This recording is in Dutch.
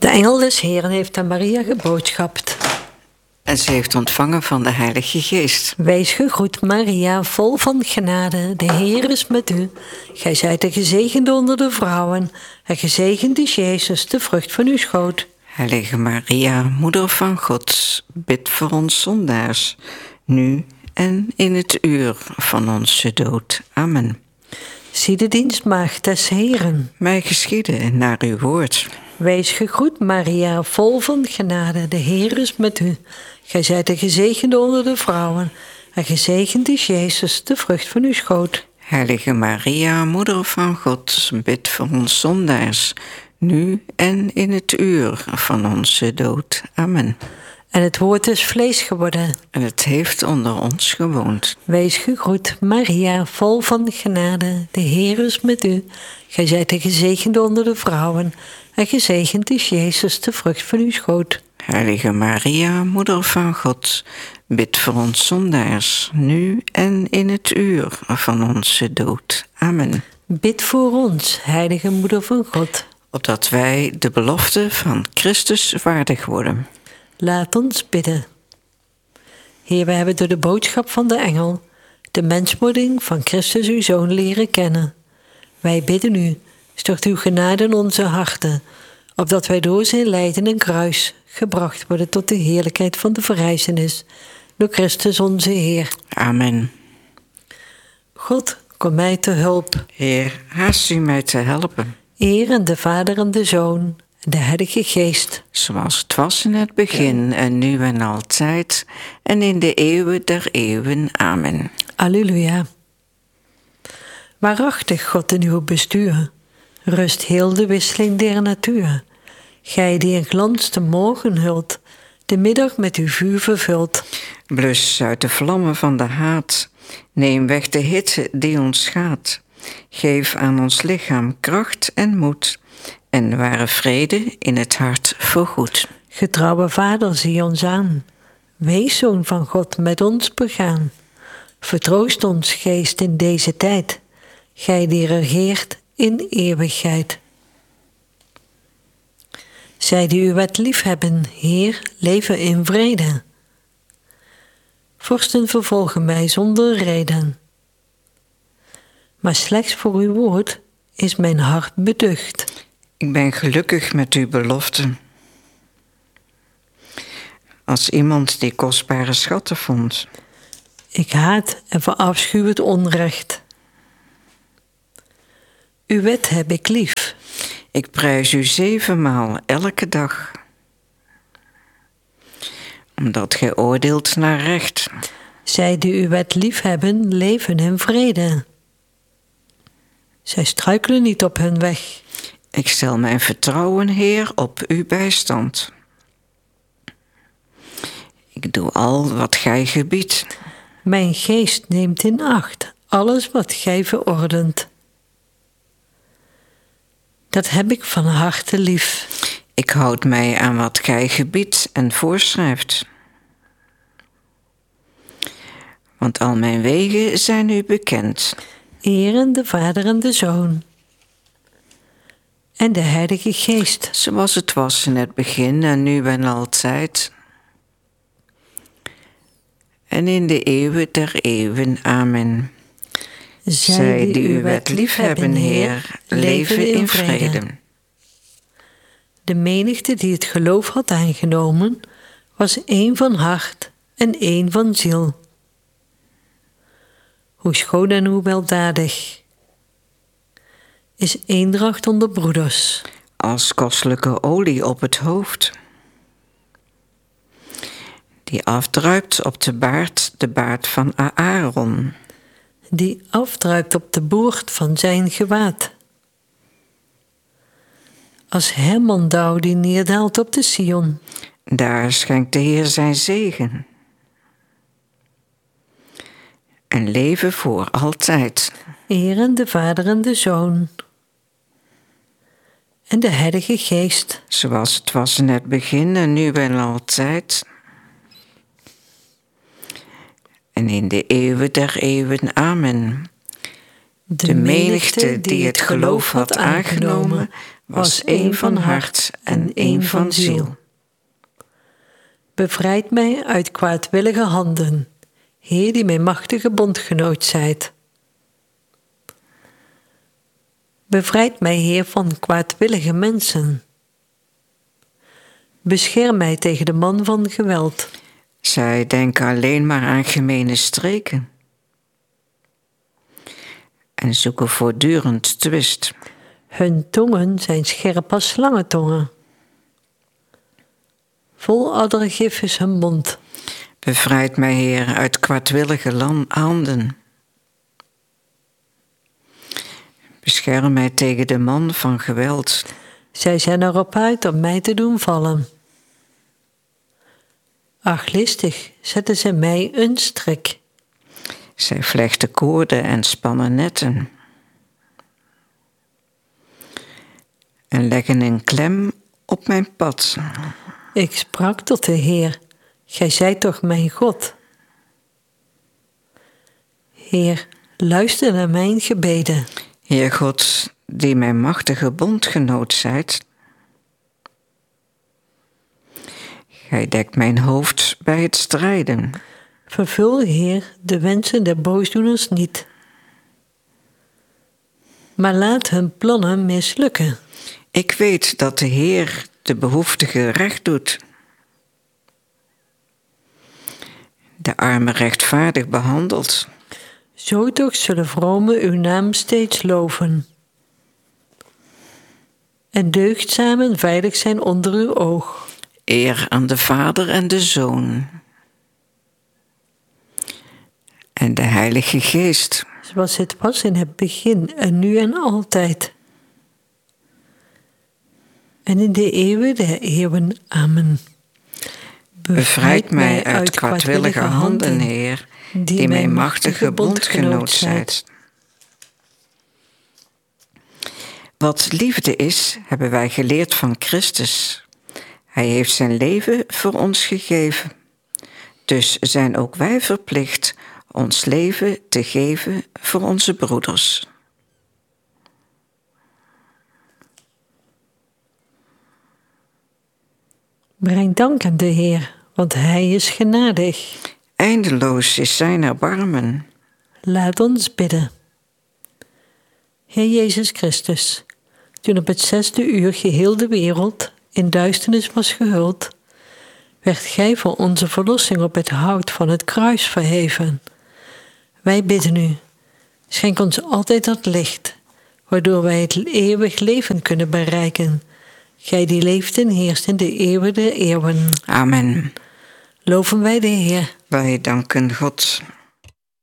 engel des Heeren heeft aan Maria geboodschapt. En ze heeft ontvangen van de Heilige Geest. Wees gegroet, Maria, vol van genade. De Heer is met u. Gij zijt de gezegende onder de vrouwen. En gezegend is Jezus, de vrucht van uw schoot. Heilige Maria, Moeder van God, bid voor ons zondaars, nu en in het uur van onze dood. Amen. Zie de dienstmaagd des Heeren. Mij geschieden naar uw woord. Wees gegroet, Maria, vol van genade. De Heer is met u. Gij zijt de gezegende onder de vrouwen. En gezegend is Jezus, de vrucht van uw schoot. Heilige Maria, Moeder van God, bid voor ons zondaars, nu en in het uur van onze dood. Amen. En het woord is vlees geworden. En het heeft onder ons gewoond. Wees gegroet, Maria, vol van genade. De Heer is met u. Gij zijt de gezegende onder de vrouwen. En gezegend is Jezus, de vrucht van uw schoot. Heilige Maria, Moeder van God, bid voor ons zondaars, nu en in het uur van onze dood. Amen. Bid voor ons, heilige Moeder van God. Opdat wij de belofte van Christus waardig worden. Laat ons bidden. Heer, we hebben door de boodschap van de engel de menswording van Christus uw Zoon leren kennen. Wij bidden u, stort uw genade in onze harten, opdat wij door zijn lijden en kruis gebracht worden tot de heerlijkheid van de verrijzenis, door Christus onze Heer. Amen. God, kom mij te hulp. Heer, haast u mij te helpen. Eer aan de Vader en de Zoon en de Heilige Geest. Zoals het was in het begin en nu en altijd en in de eeuwen der eeuwen. Amen. Alleluia. Waarachtig, God in uw bestuur, rust heel de wisseling der natuur. Gij die in glans de morgen hult, de middag met uw vuur vervult. Blus uit de vlammen van de haat, neem weg de hitte die ons schaadt. Geef aan ons lichaam kracht en moed, en ware vrede in het hart voorgoed. Getrouwe Vader, zie ons aan. Wees Zoon van God met ons begaan. Vertroost ons geest in deze tijd, gij die regeert in eeuwigheid. Zij die uw wet liefhebben, Heer, leven in vrede. Vorsten vervolgen mij zonder reden. Maar slechts voor uw woord is mijn hart beducht. Ik ben gelukkig met uw belofte. Als iemand die kostbare schatten vond. Ik haat en verafschuw het onrecht. Uw wet heb ik lief. Ik prijs u 7 maal elke dag. Omdat gij oordeelt naar recht. Zij die uw wet liefhebben, leven in vrede. Zij struikelen niet op hun weg. Ik stel mijn vertrouwen, Heer, op uw bijstand. Ik doe al wat gij gebiedt. Mijn geest neemt in acht alles wat gij verordent. Dat heb ik van harte lief. Ik houd mij aan wat gij gebiedt en voorschrijft. Want al mijn wegen zijn u bekend. Eren de Vader en de Zoon en de Heilige Geest. Zoals het was in het begin en nu en altijd. En in de eeuwen der eeuwen. Amen. Zij die uw wet liefhebben, Heer, leven in vrede. De menigte die het geloof had aangenomen, was één van hart en één van ziel. Hoe schoon en hoe weldadig is eendracht onder broeders. Als kostelijke olie op het hoofd, die afdruipt op de baard van Aaron. Die afdruipt op de boord van zijn gewaad. Als Hermondauw die neerdaalt op de Sion. Daar schenkt de Heer zijn zegen. En leven voor altijd. Eren de Vader en de Zoon en de Heilige Geest. Zoals het was in het begin en nu en altijd. En in de eeuwen der eeuwen. Amen. De menigte die het geloof had aangenomen, was één van hart en één van ziel. Bevrijd mij uit kwaadwillige handen, Heer die mijn machtige bondgenoot zijt. Bevrijd mij, Heer, van kwaadwillige mensen. Bescherm mij tegen de man van geweld. Zij denken alleen maar aan gemene streken en zoeken voortdurend twist. Hun tongen zijn scherp als slangentongen. Vol addergif is hun mond. Bevrijd mij, Heer, uit kwaadwillige handen. Bescherm mij tegen de man van geweld. Zij zijn erop uit om mij te doen vallen. Ach, listig zetten zij mij een strik. Zij vlechten koorden en spannen netten. En leggen een klem op mijn pad. Ik sprak tot de Heer, gij zijt toch mijn God. Heer, luister naar mijn gebeden. Heer God, die mijn machtige bondgenoot zijt. Gij dekt mijn hoofd bij het strijden. Vervul, Heer, de wensen der boosdoeners niet. Maar laat hun plannen mislukken. Ik weet dat de Heer de behoeftige recht doet. De armen rechtvaardig behandelt. Zo toch zullen vromen uw naam steeds loven. En deugdzamen veilig zijn onder uw oog. Eer aan de Vader en de Zoon. En de Heilige Geest. Zoals het was in het begin en nu en altijd. En in de eeuwen der eeuwen. Amen. Bevrijd mij uit kwaadwillige handen, Heer, die mijn machtige bondgenoot zijt. Wat liefde is, hebben wij geleerd van Christus. Hij heeft zijn leven voor ons gegeven. Dus zijn ook wij verplicht ons leven te geven voor onze broeders. Breng dank aan de Heer, want Hij is genadig. Eindeloos is zijn erbarmen. Laat ons bidden. Heer Jezus Christus, toen op het 6e uur geheel de wereld in duisternis was gehuld, werd Gij voor onze verlossing op het hout van het kruis verheven. Wij bidden U, schenk ons altijd dat licht, waardoor wij het eeuwig leven kunnen bereiken. Gij die leeft en heerst in de eeuwen der eeuwen. Amen. Loven wij de Heer. Wij danken God.